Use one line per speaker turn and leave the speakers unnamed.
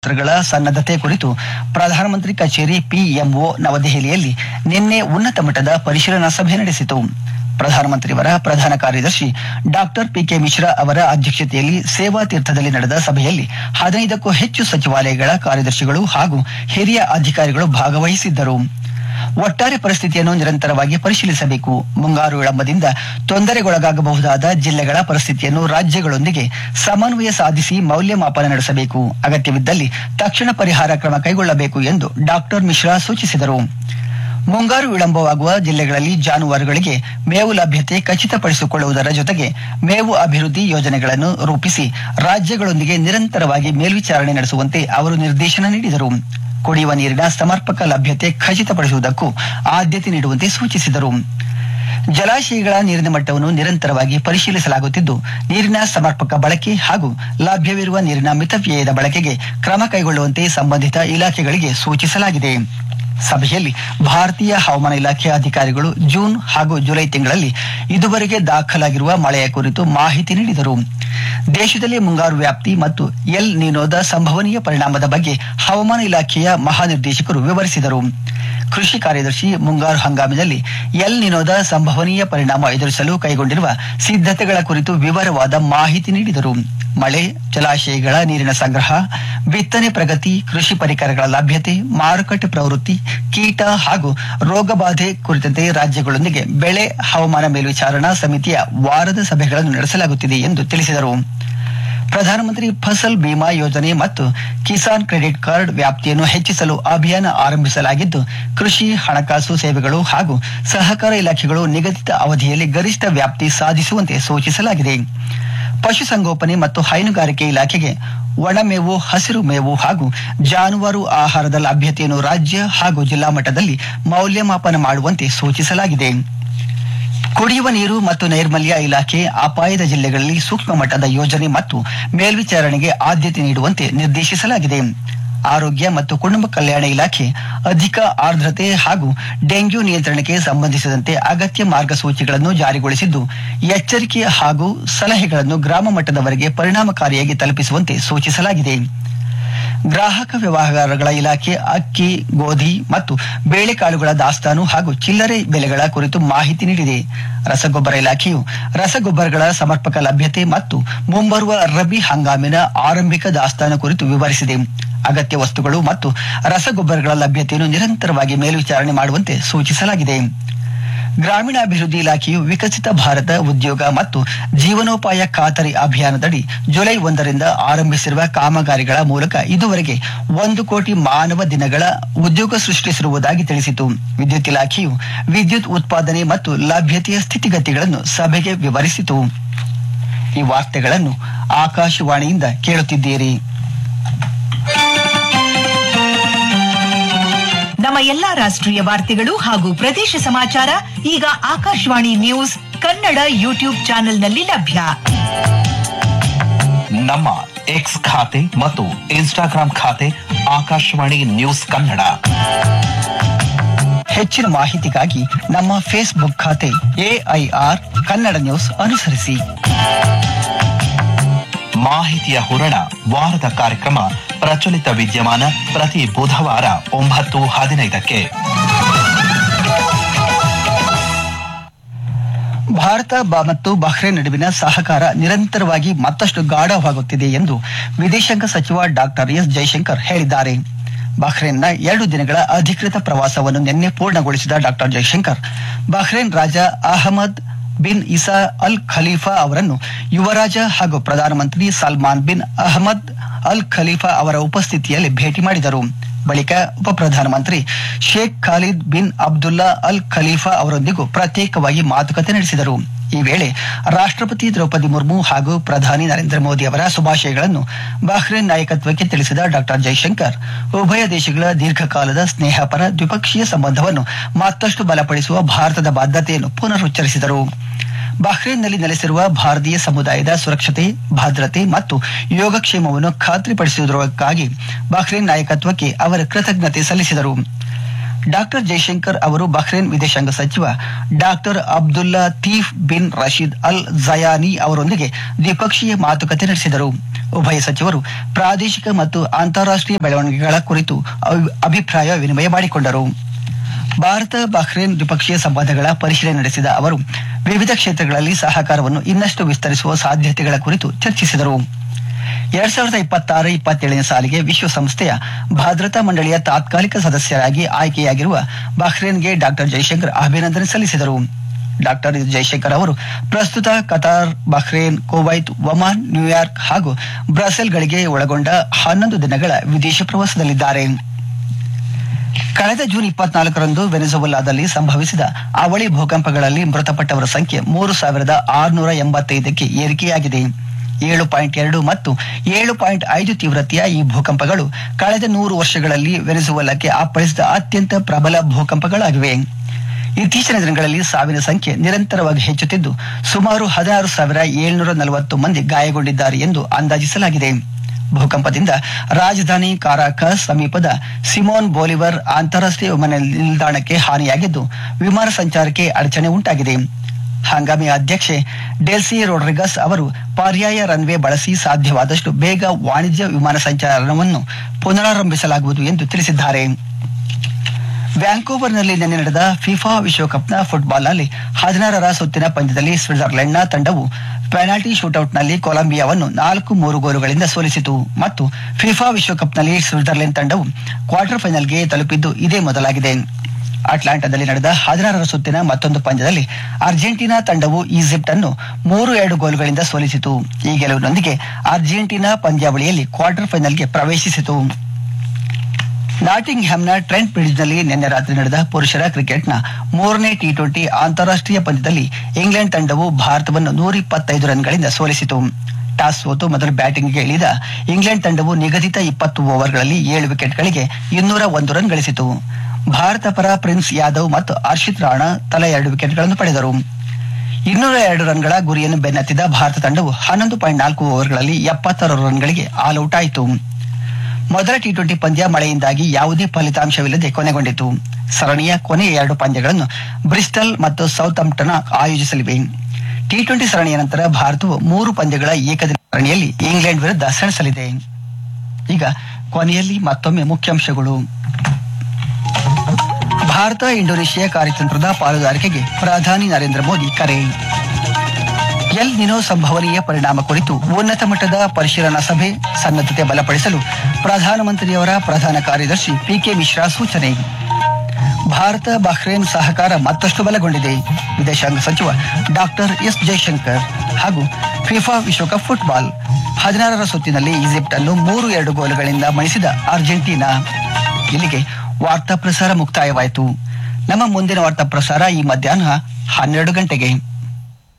ತಂತ್ರಗಳ ಸನ್ನದ್ಧತೆ ಕುರಿತು ಪ್ರಧಾನಮಂತ್ರಿ ಕಚೇರಿ ಪಿಎಂಒ ನವದೆಹಲಿಯಲ್ಲಿ ನಿನ್ನೆ ಉನ್ನತ ಮಟ್ಟದ ಪರಿಶೀಲನಾ ಸಭೆ ನಡೆಸಿತು. ಪ್ರಧಾನಮಂತ್ರಿಯವರ ಪ್ರಧಾನ ಕಾರ್ಯದರ್ಶಿ ಡಾಕ್ಟರ್ ಪಿಕೆ ಮಿಶ್ರಾ ಅವರ ಅಧ್ಯಕ್ಷತೆಯಲ್ಲಿ ಸೇವಾ ತೀರ್ಥದಲ್ಲಿ ನಡೆದ ಸಭೆಯಲ್ಲಿ 15ಕ್ಕೂ ಹೆಚ್ಚು ಸಚಿವಾಲಯಗಳ ಕಾರ್ಯದರ್ಶಿಗಳು ಹಾಗೂ ಹಿರಿಯ ಅಧಿಕಾರಿಗಳು ಭಾಗವಹಿಸಿದ್ದರು. ಒಟ್ಟಾರೆ ಪರಿಸ್ಥಿತಿಯನ್ನು ನಿರಂತರವಾಗಿ ಪರಿಶೀಲಿಸಬೇಕು. ಮುಂಗಾರು ವಿಳಂಬದಿಂದ ತೊಂದರೆಗೊಳಗಾಗಬಹುದಾದ ಜಿಲ್ಲೆಗಳ ಪರಿಸ್ಥಿತಿಯನ್ನು ರಾಜ್ಯಗಳೊಂದಿಗೆ ಸಮನ್ವಯ ಸಾಧಿಸಿ ಮೌಲ್ಯಮಾಪನ ನಡೆಸಬೇಕು. ಅಗತ್ಯವಿದ್ದಲ್ಲಿ ತಕ್ಷಣ ಪರಿಹಾರ ಕ್ರಮ ಕೈಗೊಳ್ಳಬೇಕು ಎಂದು ಡಾಕ್ಟರ್ ಮಿಶ್ರಾ ಸೂಚಿಸಿದರು. ಮುಂಗಾರು ವಿಳಂಬವಾಗುವ ಜಿಲ್ಲೆಗಳಲ್ಲಿ ಜಾನುವಾರುಗಳಿಗೆ ಮೇವು ಲಭ್ಯತೆ ಖಚಿತಪಡಿಸಿಕೊಳ್ಳುವುದರ ಜೊತೆಗೆ ಮೇವು ಅಭಿವೃದ್ಧಿ ಯೋಜನೆಗಳನ್ನು ರೂಪಿಸಿ ರಾಜ್ಯಗಳೊಂದಿಗೆ ನಿರಂತರವಾಗಿ ಮೇಲ್ವಿಚಾರಣೆ ನಡೆಸುವಂತೆ ಅವರು ನಿರ್ದೇಶನ ನೀಡಿದರು. ಕುಡಿಯುವ ನೀರಿನ ಸಮರ್ಪಕ ಲಭ್ಯತೆ ಖಚಿತಪಡಿಸುವುದಕ್ಕೂ ಆದ್ಯತೆ ನೀಡುವಂತೆ ಸೂಚಿಸಿದರು. ಜಲಾಶಯಗಳ ನೀರಿನ ಮಟ್ಟವನ್ನು ನಿರಂತರವಾಗಿ ಪರಿಶೀಲಿಸಲಾಗುತ್ತಿದ್ದು, ನೀರಿನ ಸಮರ್ಪಕ ಬಳಕೆ ಹಾಗೂ ಲಭ್ಯವಿರುವ ನೀರಿನ ಮಿತವ್ಯಯದ ಬಳಕೆಗೆ ಕ್ರಮ ಕೈಗೊಳ್ಳುವಂತೆ ಸಂಬಂಧಿತ ಇಲಾಖೆಗಳಿಗೆ ಸೂಚಿಸಲಾಗಿದೆ. ಸಭೆಯಲ್ಲಿ ಭಾರತೀಯ ಹವಾಮಾನ ಇಲಾಖೆ ಅಧಿಕಾರಿಗಳು ಜೂನ್ ಹಾಗೂ ಜುಲೈ ತಿಂಗಳಲ್ಲಿ ಇದುವರೆಗೆ ದಾಖಲಾಗಿರುವ ಮಳೆಯ ಕುರಿತು ಮಾಹಿತಿ ನೀಡಿದರು. ದೇಶದಲ್ಲಿ ಮುಂಗಾರು ವ್ಯಾಪ್ತಿ ಮತ್ತು ಎಲ್ ನಿನೋದ ಸಂಭವನೀಯ ಪರಿಣಾಮದ ಬಗ್ಗೆ ಹವಾಮಾನ ಇಲಾಖೆಯ ಮಹಾನಿರ್ದೇಶಕರು ವಿವರಿಸಿದರು. ಕೃಷಿ ಕಾರ್ಯದರ್ಶಿ ಮುಂಗಾರು ಹಂಗಾಮಿನಲ್ಲಿ ಎಲ್ ನಿನೋದ ಸಂಭವನೀಯ ಪರಿಣಾಮ ಎದುರಿಸಲು ಕೈಗೊಂಡಿರುವ ಸಿದ್ಧತೆಗಳ ಕುರಿತು ವಿವರವಾದ ಮಾಹಿತಿ ನೀಡಿದರು. ಮಳೆ, ಜಲಾಶಯಗಳ ನೀರಿನ ಸಂಗ್ರಹ, ಬಿತ್ತನೆ ಪ್ರಗತಿ, ಕೃಷಿ ಪರಿಕರಗಳ ಲಭ್ಯತೆ, ಮಾರುಕಟ್ಟೆ ಪ್ರವೃತ್ತಿ, ಕೀಟ ಹಾಗೂ ರೋಗಬಾಧೆ ಕುರಿತಂತೆ ರಾಜ್ಯಗಳೊಂದಿಗೆ ಬೆಳೆ ಹವಾಮಾನ ಮೇಲ್ವಿಚಾರಣಾ ಸಮಿತಿಯ ವಾರದ ಸಭೆಗಳನ್ನು ನಡೆಸಲಾಗುತ್ತಿದೆ ಎಂದು ತಿಳಿಸಿದರು. ಪ್ರಧಾನಮಂತ್ರಿ ಫಸಲ್ ಬಿಮಾ ಯೋಜನೆ ಮತ್ತು ಕಿಸಾನ್ ಕ್ರೆಡಿಟ್ ಕಾರ್ಡ್ ವ್ಯಾಪ್ತಿಯನ್ನು ಹೆಚ್ಚಿಸಲು ಅಭಿಯಾನ ಆರಂಭಿಸಲಾಗಿದ್ದು, ಕೃಷಿ, ಹಣಕಾಸು ಸೇವೆಗಳು ಹಾಗೂ ಸಹಕಾರ ಇಲಾಖೆಗಳು ನಿಗದಿತ ಅವಧಿಯಲ್ಲಿ ಗರಿಷ್ಠ ವ್ಯಾಪ್ತಿ ಸಾಧಿಸುವಂತೆ ಸೂಚಿಸಲಾಗಿದೆ. ಪಶುಸಂಗೋಪನೆ ಮತ್ತು ಹೈನುಗಾರಿಕೆ ಇಲಾಖೆಗೆ ಒಣಮೇವು, ಹಸಿರು ಮೇವು ಹಾಗೂ ಜಾನುವಾರು ಆಹಾರದ ಲಭ್ಯತೆಯನ್ನು ರಾಜ್ಯ ಹಾಗೂ ಜಿಲ್ಲಾ ಮಟ್ಟದಲ್ಲಿ ಮೌಲ್ಯಮಾಪನ ಮಾಡುವಂತೆ ಸೂಚಿಸಲಾಗಿದೆ. ಕುಡಿಯುವ ನೀರು ಮತ್ತು ನೈರ್ಮಲ್ಯ ಇಲಾಖೆ ಅಪಾಯದ ಜಿಲ್ಲೆಗಳಲ್ಲಿ ಸೂಕ್ಷ್ಮ ಮಟ್ಟದ ಯೋಜನೆ ಮತ್ತು ಮೇಲ್ವಿಚಾರಣೆಗೆ ಆದ್ಯತೆ ನೀಡುವಂತೆ ನಿರ್ದೇಶಿಸಲಾಗಿದೆ. ಆರೋಗ್ಯ ಮತ್ತು ಕುಟುಂಬ ಕಲ್ಯಾಣ ಇಲಾಖೆ ಅಧಿಕ ಆರ್ದ್ರತೆ ಹಾಗೂ ಡೆಂಗ್ಯೂ ನಿಯಂತ್ರಣಕ್ಕೆ ಸಂಬಂಧಿಸಿದಂತೆ ಅಗತ್ಯ ಮಾರ್ಗಸೂಚಿಗಳನ್ನು ಜಾರಿಗೊಳಿಸಿದ್ದು, ಎಚ್ಚರಿಕೆ ಹಾಗೂ ಸಲಹೆಗಳನ್ನು ಗ್ರಾಮ ಮಟ್ಟದವರೆಗೆ ಪರಿಣಾಮಕಾರಿಯಾಗಿ ತಲುಪಿಸುವಂತೆ ಸೂಚಿಸಲಾಗಿದೆ. ಗ್ರಾಹಕ ವ್ಯವಹಾರಗಳ ಇಲಾಖೆ ಅಕ್ಕಿ, ಗೋಧಿ ಮತ್ತು ಬೇಳೆಕಾಳುಗಳ ದಾಸ್ತಾನು ಹಾಗೂ ಚಿಲ್ಲರೆ ಬೆಲೆಗಳ ಕುರಿತು ಮಾಹಿತಿ ನೀಡಿದೆ. ರಸಗೊಬ್ಬರ ಇಲಾಖೆಯು ರಸಗೊಬ್ಬರಗಳ ಸಮರ್ಪಕ ಲಭ್ಯತೆ ಮತ್ತು ಮುಂಬರುವ ರಬಿ ಹಂಗಾಮಿನ ಆರಂಭಿಕ ದಾಸ್ತಾನು ಕುರಿತು ವಿವರಿಸಿದೆ. ಅಗತ್ಯ ವಸ್ತುಗಳು ಮತ್ತು ರಸಗೊಬ್ಬರಗಳ ಲಭ್ಯತೆಯನ್ನು ನಿರಂತರವಾಗಿ ಮೇಲ್ವಿಚಾರಣೆ ಮಾಡುವಂತೆ ಸೂಚಿಸಲಾಗಿದೆ. ಗ್ರಾಮೀಣಾಭಿವೃದ್ಧಿ ಇಲಾಖೆಯು ವಿಕಸಿತ ಭಾರತ ಉದ್ಯೋಗ ಮತ್ತು ಜೀವನೋಪಾಯ ಖಾತರಿ ಅಭಿಯಾನದಡಿ ಜುಲೈ 1ರಿಂದ ಆರಂಭಿಸಿರುವ ಕಾಮಗಾರಿಗಳ ಮೂಲಕ ಇದುವರೆಗೆ 1 ಕೋಟಿ ಮಾನವ ದಿನಗಳ ಉದ್ಯೋಗ ಸೃಷ್ಟಿಸಿರುವುದಾಗಿ ತಿಳಿಸಿತು. ವಿದ್ಯುತ್ ಇಲಾಖೆಯು ವಿದ್ಯುತ್ ಉತ್ಪಾದನೆ ಮತ್ತು ಲಭ್ಯತೆಯ ಸ್ಥಿತಿಗತಿಗಳನ್ನು ಸಭೆಗೆ ವಿವರಿಸಿತು. ಈ ವಾರ್ತೆಗಳನ್ನು ಆಕಾಶವಾಣಿಯಿಂದ ಕೇಳುತ್ತಿದ್ದೀರಿ.
ನಮ್ಮ ಎಲ್ಲಾ ರಾಷ್ಟ್ರೀಯ ವಾರ್ತೆಗಳು ಹಾಗೂ ಪ್ರದೇಶ ಸಮಾಚಾರ ಈಗ ಆಕಾಶವಾಣಿ ನ್ಯೂಸ್ ಕನ್ನಡ ಯೂಟ್ಯೂಬ್ ಚಾನೆಲ್ನಲ್ಲಿ ಲಭ್ಯ.
ನಮ್ಮ ಎಕ್ಸ್ ಖಾತೆ ಮತ್ತು ಇನ್ಸ್ಟಾಗ್ರಾಂ ಖಾತೆ ಆಕಾಶವಾಣಿ ನ್ಯೂಸ್ ಕನ್ನಡ.
ಹೆಚ್ಚಿನ ಮಾಹಿತಿಗಾಗಿ ನಮ್ಮ ಫೇಸ್ಬುಕ್ ಖಾತೆ ಎಐಆರ್ ಕನ್ನಡ ನ್ಯೂಸ್ ಅನುಸರಿಸಿ.
ಮಾಹಿತಿಯ ಹೂರಣ ವಾರದ ಕಾರ್ಯಕ್ರಮ ಪ್ರಚಲಿತ ವಿದ್ಯಮಾನ ಪ್ರತಿ ಬುಧವಾರ 9:15ಕ್ಕೆ.
ಭಾರತ ಮತ್ತು ಬಹ್ರೇನ್ ನಡುವಿನ ಸಹಕಾರ ನಿರಂತರವಾಗಿ ಮತ್ತಷ್ಟು ಗಾಢವಾಗುತ್ತಿದೆ ಎಂದು ವಿದೇಶಾಂಗ ಸಚಿವ ಡಾಕ್ಟರ್ ಎಸ್ ಜೈಶಂಕರ್ ಹೇಳಿದ್ದಾರೆ. ಬಹ್ರೇನ್ನ 2 ದಿನಗಳ ಅಧಿಕೃತ ಪ್ರವಾಸವನ್ನು ನಿನ್ನೆ ಪೂರ್ಣಗೊಳಿಸಿದ ಡಾಕ್ಟರ್ ಜೈಶಂಕರ್ ಬಹ್ರೇನ್ ರಾಜ Ahmed bin Isa Al Khalifa ಅವರನ್ನು ಯುವರಾಜ ಹಾಗೂ ಪ್ರಧಾನಮಂತ್ರಿ Salman bin Ahmed Al Khalifa ಅವರ ಉಪಸ್ಥಿತಿಯಲ್ಲಿ ಭೇಟಿ ಮಾಡಿದರು. ಬಳಿಕ ಉಪಪ್ರಧಾನಮಂತ್ರಿ Sheikh Khalid bin Abdullah Al Khalifa ಅವರೊಂದಿಗೂ ಪ್ರತ್ಯೇಕವಾಗಿ ಮಾತುಕತೆ ನಡೆಸಿದರು. ಈ ವೇಳೆ ರಾಷ್ಟ್ರಪತಿ ದ್ರೌಪದಿ ಮುರ್ಮು ಹಾಗೂ ಪ್ರಧಾನಿ ನರೇಂದ್ರ ಮೋದಿ ಅವರ ಶುಭಾಶಯಗಳನ್ನು ಬಹ್ರೇನ್ ನಾಯಕತ್ವಕ್ಕೆ ತಿಳಿಸಿದ ಡಾಕ್ಟರ್ ಜೈಶಂಕರ್ ಉಭಯ ದೇಶಗಳ ದೀರ್ಘಕಾಲದ ಸ್ನೇಹಪರ ದ್ವಿಪಕ್ಷೀಯ ಸಂಬಂಧವನ್ನು ಮತ್ತಷ್ಟು ಬಲಪಡಿಸುವ ಭಾರತದ ಬದ್ಧತೆಯನ್ನು ಪುನರುಚ್ಚರಿಸಿದರು. ಬಹ್ರೇನ್ನಲ್ಲಿ ನೆಲೆಸಿರುವ ಭಾರತೀಯ ಸಮುದಾಯದ ಸುರಕ್ಷತೆ, ಭದ್ರತೆ ಮತ್ತು ಯೋಗಕ್ಷೇಮವನ್ನು ಖಾತ್ರಿಪಡಿಸುವುದಕ್ಕಾಗಿ ಬಹ್ರೇನ್ ನಾಯಕತ್ವಕ್ಕೆ ಅವರ ಕೃತಜ್ಞತೆ ಸಲ್ಲಿಸಿದರು. ಡಾಕ್ಟರ್ ಜೈಶಂಕರ್ ಅವರು ಬಹ್ರೇನ್ ವಿದೇಶಾಂಗ ಸಚಿವ ಡಾಕ್ಟರ್ ಅಬ್ದುಲ್ಲಾ ತೀಫ್ ಬಿನ್ ರಶೀದ್ ಅಲ್ ಜಯಾನಿ ಅವರೊಂದಿಗೆ ದ್ವಿಪಕ್ಷೀಯ ಮಾತುಕತೆ ನಡೆಸಿದರು. ಉಭಯ ಸಚಿವರು ಪ್ರಾದೇಶಿಕ ಮತ್ತು ಅಂತಾರಾಷ್ಟ್ರೀಯ ಬೆಳವಣಿಗೆಗಳ ಕುರಿತು ಅಭಿಪ್ರಾಯ ವಿನಿಮಯ ಮಾಡಿಕೊಂಡರು. ಭಾರತ ಬಹ್ರೇನ್ ದ್ವಿಪಕ್ಷೀಯ ಸಂಬಂಧಗಳ ಪರಿಶೀಲನೆ ನಡೆಸಿದ ಅವರು ವಿವಿಧ ಕ್ಷೇತ್ರಗಳಲ್ಲಿ ಸಹಕಾರವನ್ನು ಇನ್ನಷ್ಟು ವಿಸ್ತರಿಸುವ ಸಾಧ್ಯತೆಗಳ ಕುರಿತು ಚರ್ಚಿಸಿದರು. 2026-27 ಸಾಲಿಗೆ ವಿಶ್ವಸಂಸ್ಥೆಯ ಭದ್ರತಾ ಮಂಡಳಿಯ ತಾತ್ಕಾಲಿಕ ಸದಸ್ಯರಾಗಿ ಆಯ್ಕೆಯಾಗಿರುವ ಬಹ್ರೇನ್ಗೆ ಡಾಕ್ಟರ್ ಜೈಶಂಕರ್ ಅಭಿನಂದನೆ ಸಲ್ಲಿಸಿದರು. ಡಾಕ್ಟರ್ ಜೈಶಂಕರ್ ಅವರು ಪ್ರಸ್ತುತ Qatar, Bahrain, Kuwait, Oman, New York ಹಾಗೂ ಬ್ರಸೆಲ್ಗಳಿಗೆ ಒಳಗೊಂಡ 11 ದಿನಗಳ ವಿದೇಶ ಪ್ರವಾಸದಲ್ಲಿದ್ದಾರೆ. ಕಳೆದ ಜೂನ್ 24ರಂದು ವೆನೆಜುವೆಲಾದಲ್ಲಿ ಸಂಭವಿಸಿದ ಅವಳಿ ಭೂಕಂಪಗಳಲ್ಲಿ ಮೃತಪಟ್ಟವರ ಸಂಖ್ಯೆ 3685ಕ್ಕೆ ಏರಿಕೆಯಾಗಿದೆ. 7.2 ಮತ್ತು 7.5 ತೀವ್ರತೆಯ ಈ ಭೂಕಂಪಗಳು ಕಳೆದ 100 ವರ್ಷಗಳಲ್ಲಿ ವೆನೆಜುವೆಲಾಕ್ಕೆ ಅಪ್ಪಳಿಸಿದ ಅತ್ಯಂತ ಪ್ರಬಲ ಭೂಕಂಪಗಳಾಗಿವೆ. ಇತ್ತೀಚಿನ ದಿನಗಳಲ್ಲಿ ಸಾವಿನ ಸಂಖ್ಯೆ ನಿರಂತರವಾಗಿ ಹೆಚ್ಚುತ್ತಿದ್ದು ಸುಮಾರು 16,740 ಮಂದಿ ಗಾಯಗೊಂಡಿದ್ದಾರೆ ಎಂದು ಅಂದಾಜಿಸಲಾಗಿದೆ. ಭೂಕಂಪದಿಂದ ರಾಜಧಾನಿ ಕಾರಾಕಸ್ ಸಮೀಪದ ಸಿಮೋನ್ ಬೋಲಿವರ್ ಅಂತಾರಾಷ್ಟ್ರೀಯ ವಿಮಾನ ನಿಲ್ದಾಣಕ್ಕೆ ಹಾನಿಯಾಗಿದ್ದು ವಿಮಾನ ಸಂಚಾರಕ್ಕೆ ಅಡಚಣೆ ಉಂಟಾಗಿದೆ. ಹಂಗಾಮಿ ಅಧ್ಯಕ್ಷೆ ಡೆಲ್ಸಿ ರೋಡ್ರಿಗಸ್ ಅವರು ಪರ್ಯಾಯ ರನ್ವೇ ಬಳಸಿ ಸಾಧ್ಯವಾದಷ್ಟು ಬೇಗ ವಾಣಿಜ್ಯ ವಿಮಾನ ಸಂಚಾರವನ್ನು ಪುನರಾರಂಭಿಸಲಾಗುವುದು ಎಂದು ತಿಳಿಸಿದ್ದಾರೆ. ವ್ಯಾಂಕೋವರ್ನಲ್ಲಿ ನಿನ್ನೆ ನಡೆದ ಫಿಫಾ ವಿಶ್ವಕಪ್ನ ಫುಟ್ಬಾಲ್ನಲ್ಲಿ 16ರ ಸುತ್ತಿನ ಪಂದ್ಯದಲ್ಲಿ ಸ್ವಿಟ್ಜರ್ಲೆಂಡ್ನ ತಂಡವು ಪೆನಾಲ್ಟಿ ಶೂಟೌಟ್ನಲ್ಲಿ ಕೊಲಂಬಿಯಾವನ್ನು 4-3 ಗೋಲುಗಳಿಂದ ಸೋಲಿಸಿತು ಮತ್ತು ಫಿಫಾ ವಿಶ್ವಕಪ್ನಲ್ಲಿ ಸ್ವಿಟ್ಜರ್ಲೆಂಡ್ ತಂಡವು ಕ್ವಾರ್ಟರ್ ಫೈನಲ್ಗೆ ತಲುಪಿದ್ದು ಇದೇ ಮೊದಲಾಗಿದೆ. ಅಟ್ಲಾಂಟಾದಲ್ಲಿ ನಡೆದ 16ರ ಸುತ್ತಿನ ಮತ್ತೊಂದು ಪಂದ್ಯದಲ್ಲಿ ಅರ್ಜೆಂಟೀನಾ ತಂಡವು ಈಜಿಪ್ಟ್ ಅನ್ನು 3-2 ಗೋಲುಗಳಿಂದ ಸೋಲಿಸಿತು. ಈ ಗೆಲುವಿನೊಂದಿಗೆ ಅರ್ಜೆಂಟೀನಾ ಪಂದ್ಯಾವಳಿಯಲ್ಲಿ ಕ್ವಾರ್ಟರ್ ಫೈನಲ್ಗೆ ಪ್ರವೇಶಿಸಿತು. ನಾಟಿಂಗ್ಹ್ಯಾಮ್ನ ಟ್ರೆಂಟ್ ಬ್ರಿಡ್ಜ್ನಲ್ಲಿ ನಿನ್ನೆ ರಾತ್ರಿ ನಡೆದ ಪುರುಷರ ಕ್ರಿಕೆಟ್ನ 3ನೇ ಟಿ20 ಅಂತಾರಾಷ್ಟ್ರೀಯ ಪಂದ್ಯದಲ್ಲಿ ಇಂಗ್ಲೆಂಡ್ ತಂಡವು ಭಾರತವನ್ನು 125 ರನ್ಗಳಿಂದ ಸೋಲಿಸಿತು. ಟಾಸ್ ಸೋತು ಮೊದಲು ಬ್ಯಾಟಿಂಗ್ಗೆ ಇಳಿದ ಇಂಗ್ಲೆಂಡ್ ತಂಡವು ನಿಗದಿತ 20 ಓವರ್ಗಳಲ್ಲಿ 7 ವಿಕೆಟ್ಗಳಿಗೆ 201 ರನ್ ಗಳಿಸಿತು. ಭಾರತ ಪರ ಪ್ರಿನ್ಸ್ ಯಾದವ್ ಮತ್ತು ಹರ್ಷಿತ್ ರಾಣಾ ತಲಾ 2 ವಿಕೆಟ್ಗಳನ್ನು ಪಡೆದರು. 202 ರನ್ಗಳ ಗುರಿಯನ್ನು ಬೆನ್ನತ್ತಿದ ಭಾರತ ತಂಡವು 11.4 ಓವರ್ಗಳಲ್ಲಿ 76 ರನ್ಗಳಿಗೆ ಆಲ್ಔಟ್ ಆಯಿತು. ಮೊದಲ ಟಿ20 ಪಂದ್ಯ ಮಳೆಯಿಂದಾಗಿ ಯಾವುದೇ ಫಲಿತಾಂಶವಿಲ್ಲದೆ ಕೊನೆಗೊಂಡಿತು. ಸರಣಿಯ ಕೊನೆಯ 2 ಪಂದ್ಯಗಳನ್ನು ಬ್ರಿಸ್ಟಲ್ ಮತ್ತು ಸೌಥಂಪ್ಟನ್ ಆಯೋಜಿಸಲಿವೆ. ಟಿ20 ಸರಣಿಯ ನಂತರ ಭಾರತವು 3 ಪಂದ್ಯಗಳ ಏಕದಿನ ಸರಣಿಯಲ್ಲಿ ಇಂಗ್ಲೆಂಡ್ ವಿರುದ್ಧ ಸೆಣಸಲಿದೆ. ಈಗ ಕೊನೆಯಲ್ಲಿ ಮತ್ತೊಮ್ಮೆ ಮುಖ್ಯಾಂಶಗಳು. ಭಾರತ ಇಂಡೋನೇಷಿಯಾ ಕಾರ್ಯತಂತ್ರದ ಪಾಲುದಾರಿಕೆಗೆ ಪ್ರಧಾನಿ ನರೇಂದ್ರ ಮೋದಿ ಕರೆ. ಎಲ್ ನಿನೋ ಸಂಭವನೀಯ ಪರಿಣಾಮ ಕುರಿತು ಉನ್ನತ ಮಟ್ಟದ ಪರಿಶೀಲನಾ ಸಭೆ, ಸನ್ನದ್ಧತೆ ಬಲಪಡಿಸಲು ಪ್ರಧಾನಮಂತ್ರಿಯವರ ಪ್ರಧಾನ ಕಾರ್ಯದರ್ಶಿ ಪಿಕೆ ಮಿಶ್ರಾ ಸೂಚನೆ. ಭಾರತ ಬಹ್ರೇನ್ ಸಹಕಾರ ಮತ್ತಷ್ಟು ಬಲಗೊಂಡಿದೆ, ವಿದೇಶಾಂಗ ಸಚಿವ ಡಾಕ್ಟರ್ ಎಸ್ ಜೈಶಂಕರ್. ಹಾಗೂ ಫಿಫಾ ವಿಶ್ವಕಪ್ ಫುಟ್ಬಾಲ್ 16ರ ಸುತ್ತಿನಲ್ಲಿ ಈಜಿಪ್ಟ್ ಅನ್ನು 3-2 ಗೋಲುಗಳಿಂದ ಮಣಿಸಿದ ಅರ್ಜೆಂಟೀನಾ. ಇಲ್ಲಿಗೆ ವಾರ್ತಾ ಪ್ರಸಾರ ಮುಕ್ತಾಯವಾಯಿತು. ನಮ್ಮ ಮುಂದಿನ ವಾರ್ತಾ ಪ್ರಸಾರ ಈ ಮಧ್ಯಾಹ್ನ 12 ಗಂಟೆಗೆ.